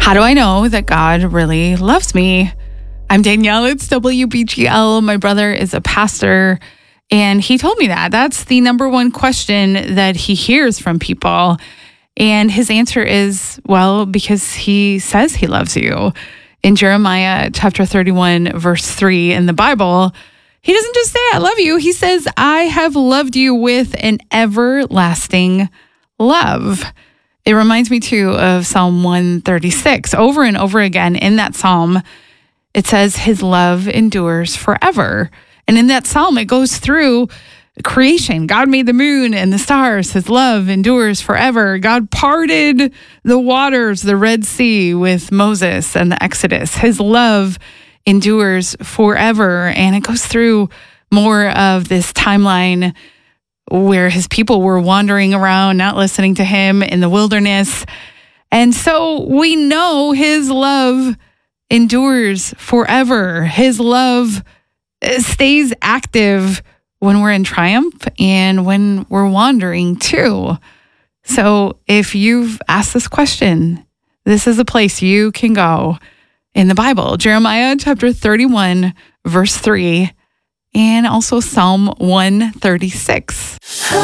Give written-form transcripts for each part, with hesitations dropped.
How do I know that God really loves me? I'm Danielle. It's WBGL. My brother is a pastor, and he told me that. That's the number one question that he hears from people. And his answer is, well, because he says he loves you. In Jeremiah chapter 31, verse 3 in the Bible, he doesn't just say, I love you. He says, I have loved you with an everlasting love. It reminds me, too, of Psalm 136. Over and over again in that psalm, it says his love endures forever. And in that psalm, it goes through creation. God made the moon and the stars. His love endures forever. God parted the waters, the Red Sea, with Moses and the Exodus. His love endures forever. And it goes through more of this timeline where his people were wandering around, not listening to him in the wilderness. And so we know his love endures forever. His love stays active when we're in triumph and when we're wandering too. So if you've asked this question, this is a place you can go in the Bible. Jeremiah chapter 31, verse 3. And also Psalm 136.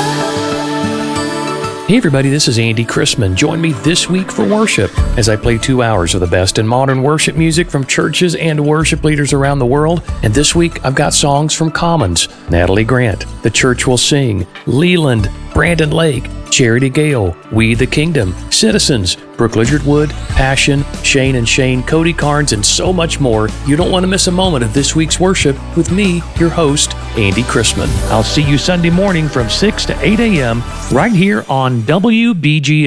Hey everybody, this is Andy Chrisman. Join me this week for worship as I play 2 hours of the best in modern worship music from churches and worship leaders around the world. And this week I've got songs from Commons, Natalie Grant, The Church Will Sing, Leland, Brandon Lake, Charity Gale, We the Kingdom, Citizens, Brooke Lizard Wood, Passion, Shane and Shane, Cody Carnes, and so much more. You don't want to miss a moment of this week's worship with me, your host, Andy Chrisman. I'll see you Sunday morning from 6 to 8 a.m. right here on WBGL.